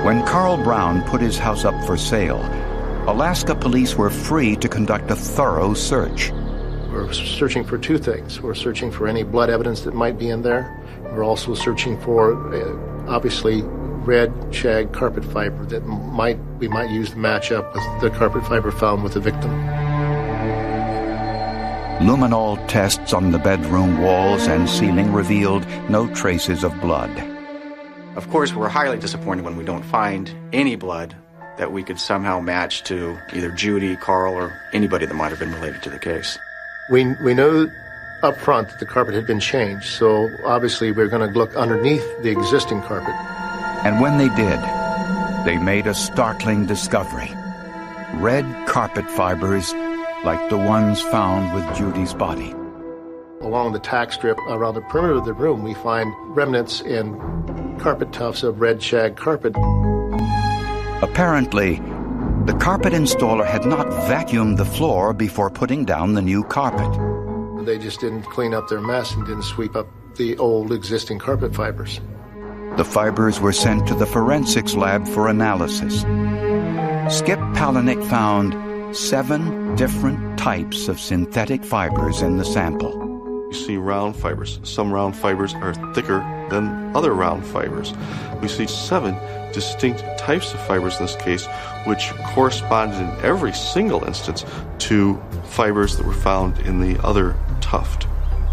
When Carl Brown put his house up for sale, Alaska police were free to conduct a thorough search. We're searching for two things. We're searching for any blood evidence that might be in there. We're also searching for, obviously, red shag carpet fiber that we might use to match up with the carpet fiber found with the victim. Luminol tests on the bedroom walls and ceiling revealed no traces of blood. Of course, we're highly disappointed when we don't find any blood that we could somehow match to either Judy, Carl, or anybody that might have been related to the case. We know up front that the carpet had been changed, so obviously we're going to look underneath the existing carpet. And when they did, they made a startling discovery. Red carpet fibers like the ones found with Judy's body. Along the tack strip around the perimeter of the room, we find remnants in carpet tufts of red shag carpet. Apparently, the carpet installer had not vacuumed the floor before putting down the new carpet. They just didn't clean up their mess and didn't sweep up the old existing carpet fibers. The fibers were sent to the forensics lab for analysis. Skip Palahniuk found 7 different types of synthetic fibers in the sample. You see round fibers. Some round fibers are thicker than other round fibers. We see 7 distinct types of fibers in this case, which corresponded in every single instance to fibers that were found in the other tuft.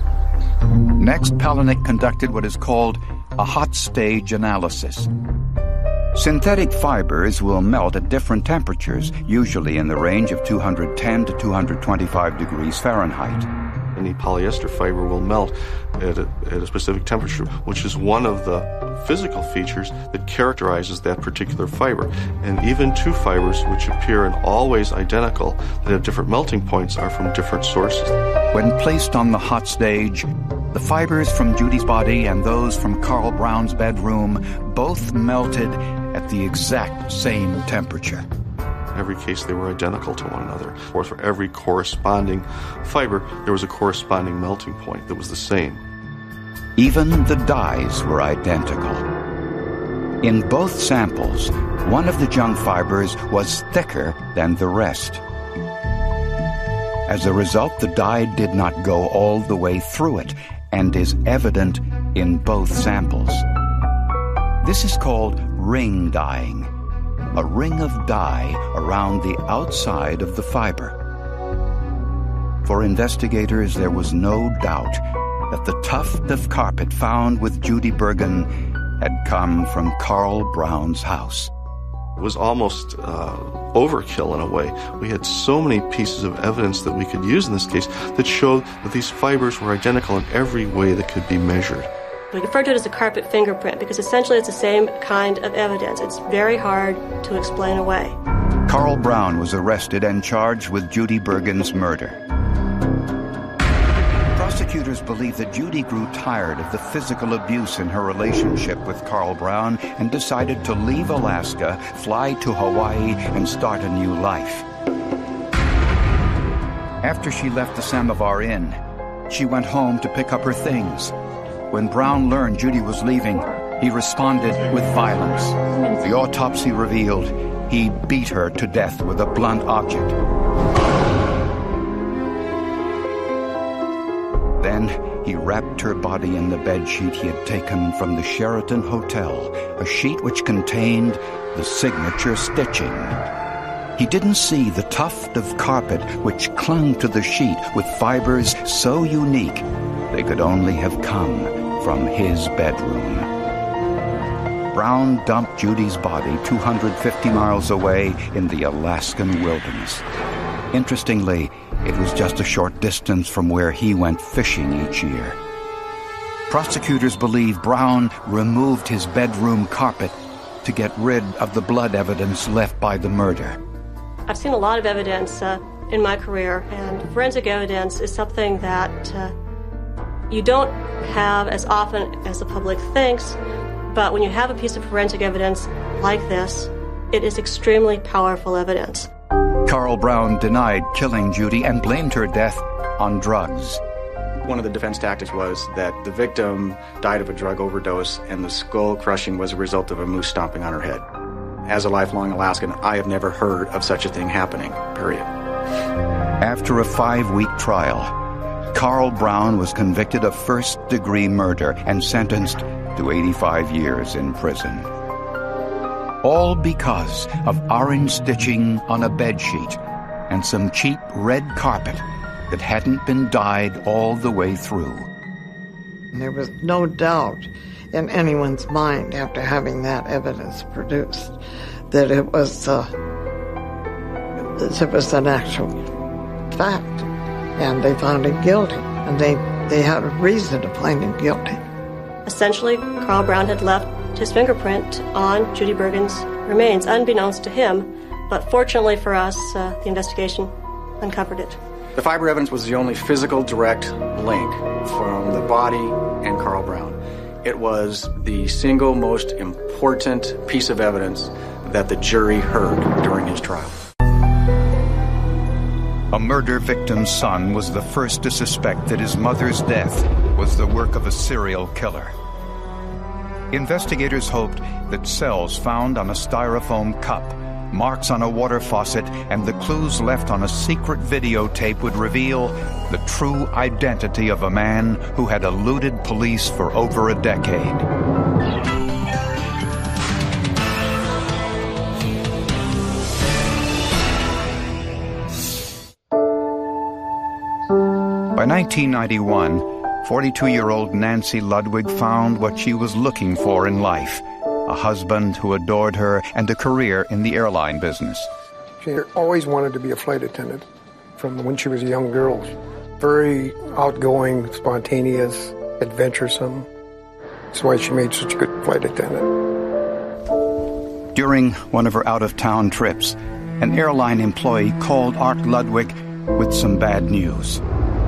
Next, Palahniuk conducted what is called a hot stage analysis. Synthetic fibers will melt at different temperatures, usually in the range of 210 to 225 degrees Fahrenheit. Any polyester fiber will melt at a specific temperature, which is one of the physical features that characterizes that particular fiber. And even two fibers which appear in always identical that have different melting points are from different sources. When placed on the hot stage, the fibers from Judy's body and those from Carl Brown's bedroom both melted at the exact same temperature. In every case, they were identical to one another. Or for every corresponding fiber, there was a corresponding melting point that was the same. Even the dyes were identical. In both samples, one of the junk fibers was thicker than the rest. As a result, the dye did not go all the way through it and is evident in both samples. This is called ring dyeing, a ring of dye around the outside of the fiber. For investigators, there was no doubt that the tuft of carpet found with Judy Bergen had come from Carl Brown's house. It was almost overkill in a way. We had so many pieces of evidence that we could use in this case that showed that these fibers were identical in every way that could be measured. We refer to it as a carpet fingerprint because essentially it's the same kind of evidence. It's very hard to explain away. Carl Brown was arrested and charged with Judy Bergen's murder. Prosecutors believe that Judy grew tired of the physical abuse in her relationship with Carl Brown and decided to leave Alaska, fly to Hawaii, and start a new life. After she left the Samovar Inn, she went home to pick up her things. When Brown learned Judy was leaving, he responded with violence. The autopsy revealed he beat her to death with a blunt object. Then he wrapped her body in the bedsheet he had taken from the Sheraton Hotel, a sheet which contained the signature stitching. He didn't see the tuft of carpet which clung to the sheet with fibers so unique they could only have come from his bedroom. Brown dumped Judy's body 250 miles away in the Alaskan wilderness. Interestingly, it was just a short distance from where he went fishing each year. Prosecutors believe Brown removed his bedroom carpet to get rid of the blood evidence left by the murder. I've seen a lot of evidence in my career, and forensic evidence is something that you don't have as often as the public thinks, but when you have a piece of forensic evidence like this, it is extremely powerful evidence. Carl Brown denied killing Judy and blamed her death on drugs. One of the defense tactics was that the victim died of a drug overdose and the skull crushing was a result of a moose stomping on her head. as a lifelong Alaskan, I have never heard of such a thing happening, period. After a 5-week trial, Carl Brown was convicted of first-degree murder and sentenced to 85 years in prison. All because of orange stitching on a bedsheet and some cheap red carpet that hadn't been dyed all the way through. There was no doubt in anyone's mind after having that evidence produced that it was an actual fact, and they found him guilty, and they had a reason to find him guilty. Essentially, Carl Brown had left his fingerprint on Judy Bergen's remains, unbeknownst to him, but fortunately for us, the investigation uncovered it. The fiber evidence was the only physical direct link from the body and Carl Brown. It was the single most important piece of evidence that the jury heard during his trial. A murder victim's son was the first to suspect that his mother's death was the work of a serial killer. Investigators hoped that cells found on a styrofoam cup, marks on a water faucet, and the clues left on a secret videotape would reveal the true identity of a man who had eluded police for over a decade. By 1991, 42-year-old Nancy Ludwig found what she was looking for in life: a husband who adored her and a career in the airline business. She always wanted to be a flight attendant from when she was a young girl. Very outgoing, spontaneous, adventuresome. That's why she made such a good flight attendant. During one of her out-of-town trips, an airline employee called Art Ludwig with some bad news.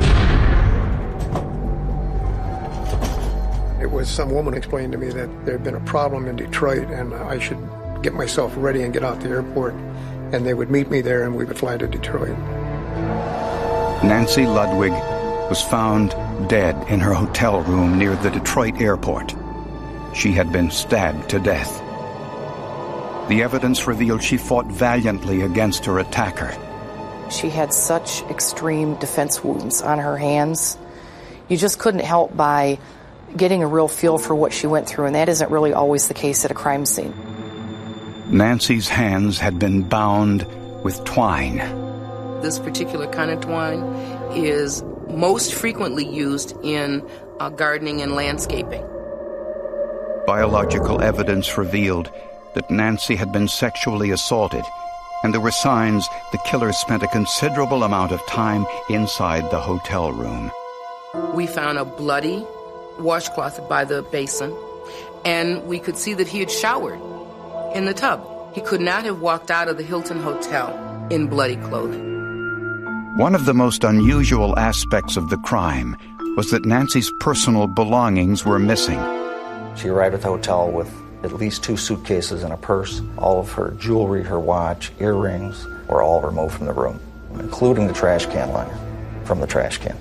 It was some woman explained to me that there had been a problem in Detroit and I should get myself ready and get out the airport, and they would meet me there and we would fly to Detroit. Nancy Ludwig was found dead in her hotel room near the Detroit airport. She had been stabbed to death. The evidence revealed she fought valiantly against her attacker. She had such extreme defense wounds on her hands. You just couldn't help by getting a real feel for what she went through, and that isn't really always the case at a crime scene. Nancy's hands had been bound with twine. This particular kind of twine is most frequently used in gardening and landscaping. Biological evidence revealed that Nancy had been sexually assaulted, and there were signs the killer spent a considerable amount of time inside the hotel room. We found a bloody washcloth by the basin, and we could see that he had showered in the tub. He could not have walked out of the Hilton Hotel in bloody clothing. One of the most unusual aspects of the crime was that Nancy's personal belongings were missing. She arrived at the hotel with at least 2 suitcases and a purse. All of her jewelry, her watch, earrings were all removed from the room, including the trash can liner from the trash can.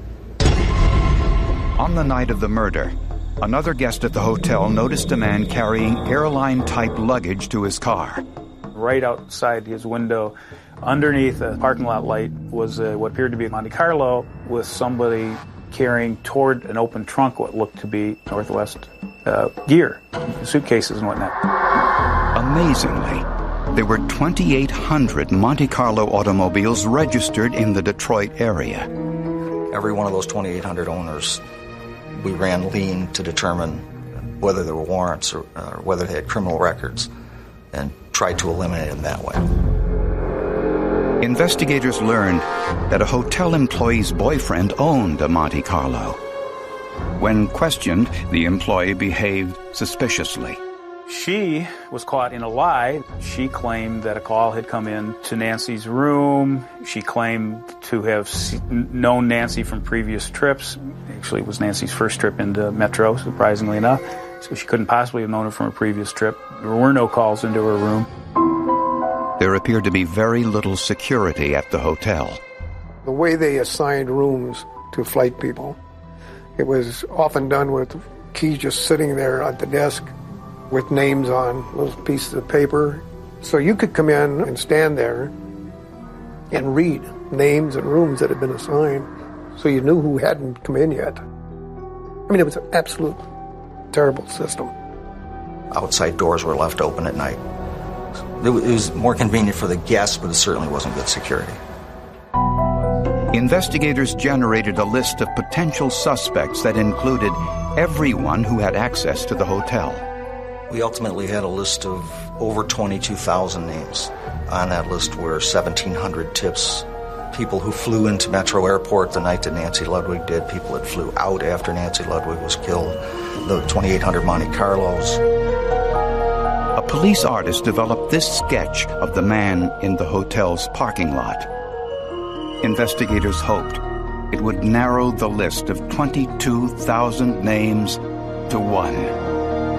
On the night of the murder, another guest at the hotel noticed a man carrying airline-type luggage to his car. Right outside his window, underneath a parking lot light, was what appeared to be a Monte Carlo with somebody carrying toward an open trunk what looked to be Northwest gear, suitcases and whatnot. Amazingly, there were 2,800 Monte Carlo automobiles registered in the Detroit area. Every one of those 2,800 owners, we ran lean to determine whether there were warrants or whether they had criminal records, and tried to eliminate them that way. Investigators learned that a hotel employee's boyfriend owned a Monte Carlo. When questioned, the employee behaved suspiciously. She was caught in a lie. She claimed that a call had come in to Nancy's room. She claimed to have known Nancy from previous trips. Actually, it was Nancy's first trip into Metro, surprisingly enough. So she couldn't possibly have known her from a previous trip. There were no calls into her room. There appeared to be very little security at the hotel. The way they assigned rooms to flight people, it was often done with keys just sitting there at the desk with names on little pieces of paper, So you could come in and stand there and read names and rooms that had been assigned, so you knew who hadn't come in yet. I mean, it was an absolute terrible system. Outside doors were left open at night. It was more convenient for the guests, but it certainly wasn't good security. Investigators generated a list of potential suspects that included everyone who had access to the hotel. We ultimately had a list of over 22,000 names. On that list were 1,700 tips. People who flew into Metro Airport the night that Nancy Ludwig did, people that flew out after Nancy Ludwig was killed, the 2,800 Monte Carlos. A police artist developed this sketch of the man in the hotel's parking lot. Investigators hoped it would narrow the list of 22,000 names to one.